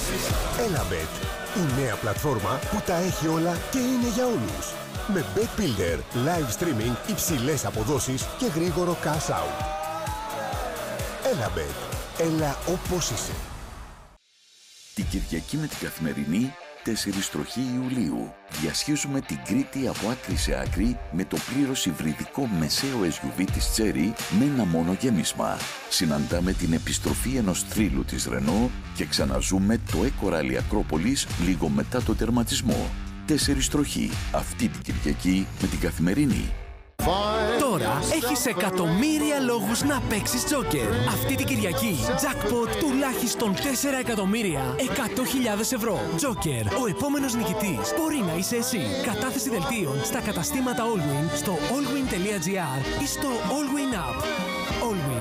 Elabet, η νέα πλατφόρμα που τα έχει όλα και είναι για όλους. Με Bet Builder, live streaming, υψηλές αποδόσεις και γρήγορο cash out. Elabet, έλα όπως είσαι. Την Κυριακή με την Καθημερινή, 4 τροχή Ιουλίου. Διασχίζουμε την Κρήτη από άκρη σε άκρη με το πλήρως υβριδικό μεσαίο SUV της Chery με ένα μόνο γέμισμα. Συναντάμε την επιστροφή ενός θρύλου της Renault και ξαναζούμε το Eco Rally Ακρόπολης λίγο μετά το τερματισμό. 4 τροχή αυτή την Κυριακή με την Καθημερινή. Τώρα έχεις εκατομμύρια λόγους να παίξεις Joker. Αυτή την Κυριακή, jackpot τουλάχιστον 4 εκατομμύρια 100.000 ευρώ. Joker, ο επόμενος νικητής μπορεί να είσαι εσύ. Κατάθεση δελτίων στα καταστήματα Allwyn, στο allwyn.gr ή στο Allwyn App. Allwyn.